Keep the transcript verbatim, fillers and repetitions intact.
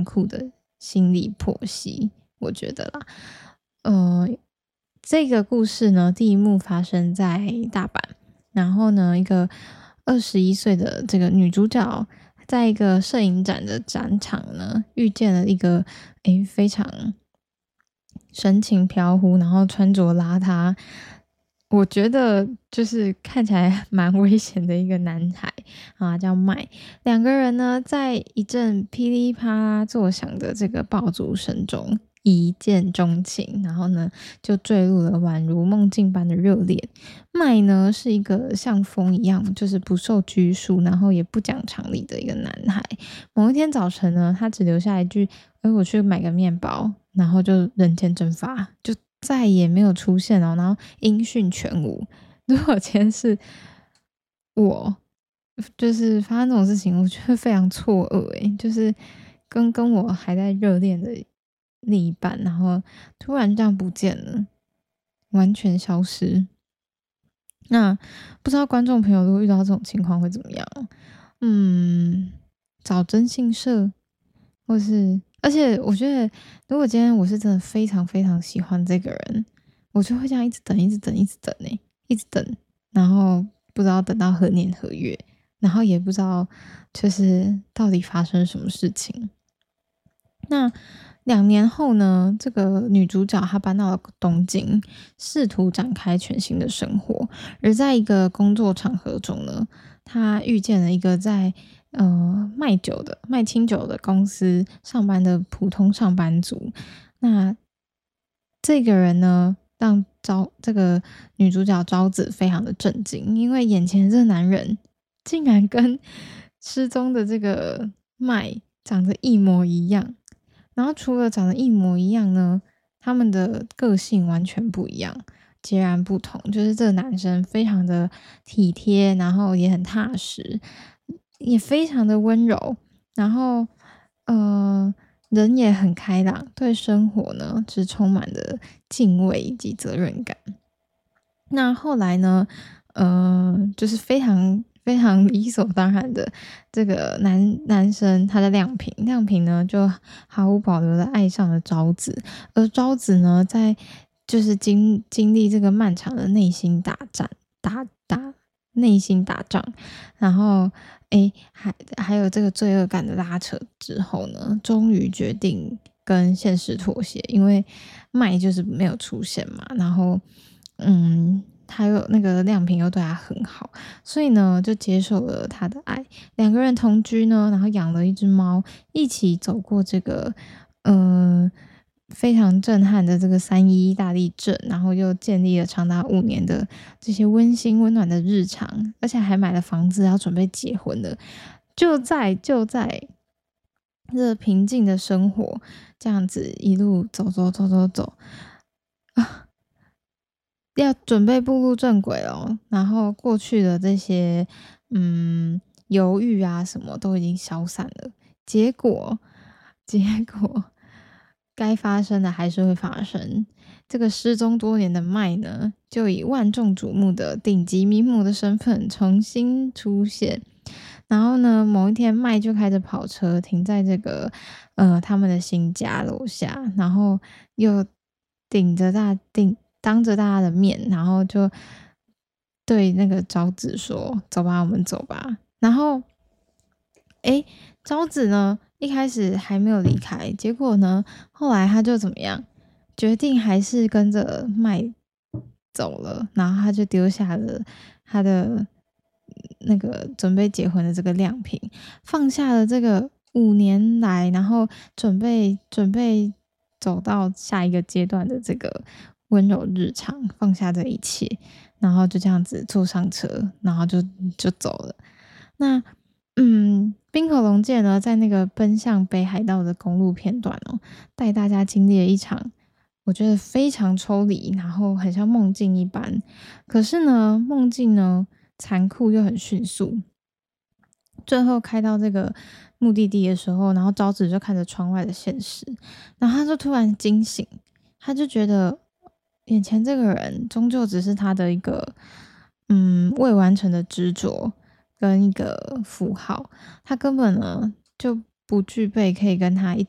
酷的心理剖析，我觉得啦。呃，这个故事呢，第一幕发生在大阪，然后呢，一个二十一岁的这个女主角，在一个摄影展的展场呢，遇见了一个诶非常神情飘忽，然后穿着邋遢，我觉得就是看起来蛮危险的一个男孩啊，叫麦。两个人呢，在一阵噼里啪啦作响的这个爆竹声中一见钟情，然后呢就坠入了宛如梦境般的热恋。麦呢是一个像风一样，就是不受拘束，然后也不讲常理的一个男孩。某一天早晨呢，他只留下一句：“哎，我去买个面包。”然后就人间蒸发，就再也没有出现哦，然后音讯全无。如果今天是我，就是发生这种事情，我觉得非常错愕诶，就是跟跟我还在热恋的另一半，然后突然这样不见了，完全消失。那不知道观众朋友如果遇到这种情况会怎么样？嗯，找征信社，或是而且我觉得，如果今天我是真的非常非常喜欢这个人，我就会这样一直等，一直等，一直等呢、欸，一直等，然后不知道等到何年何月，然后也不知道就是到底发生什么事情。那两年后呢，这个女主角她搬到了东京，试图展开全新的生活。而在一个工作场合中呢，她遇见了一个在呃卖酒的卖清酒的公司上班的普通上班族。那这个人呢，让昭这个女主角昭子非常的震惊，因为眼前这个男人竟然跟失踪的这个麦长得一模一样。然后除了长得一模一样呢，他们的个性完全不一样，截然不同。就是这个男生非常的体贴，然后也很踏实，也非常的温柔，然后呃人也很开朗，对生活呢是充满了敬畏以及责任感。那后来呢，呃，就是非常非常理所当然的，这个男男生他的亮平，亮平呢就毫无保留的爱上了昭子，而昭子呢，在就是经经历这个漫长的内心打战，打打内心打仗，然后诶，还还有这个罪恶感的拉扯之后呢，终于决定跟现实妥协，因为麦就是没有出现嘛，然后嗯。还有那个亮平又对他很好，所以呢就接受了他的爱。两个人同居呢，然后养了一只猫，一起走过这个呃非常震撼的这个三一一大地震，然后又建立了长达五年的这些温馨温暖的日常，而且还买了房子，要准备结婚了。就在就在这平静的生活，这样子一路走走走走走啊。要准备步入正轨了，然后过去的这些嗯犹豫啊什么都已经消散了，结果结果该发生的还是会发生。这个失踪多年的麦呢，就以万众瞩目的顶级名模的身份重新出现。然后呢，某一天麦就开着跑车停在这个呃他们的新家楼下，然后又顶着大顶。当着大家的面，然后就对那个昭子说：“走吧，我们走吧。”然后，诶，昭子呢，一开始还没有离开，结果呢，后来他就怎么样，决定还是跟着麦走了，然后他就丢下了他的那个准备结婚的这个亮平，放下了这个五年来，然后准备准备走到下一个阶段的这个。温柔日常，放下这一切，然后就这样子坐上车，然后就就走了。那嗯，滨口龙介呢，在那个奔向北海道的公路片段哦，带大家经历了一场我觉得非常抽离，然后很像梦境一般。可是呢，梦境呢残酷又很迅速。最后开到这个目的地的时候，然后昭子就看着窗外的现实，然后他就突然惊醒，他就觉得。眼前这个人终究只是他的一个嗯未完成的执着跟一个符号，他根本呢就不具备可以跟他一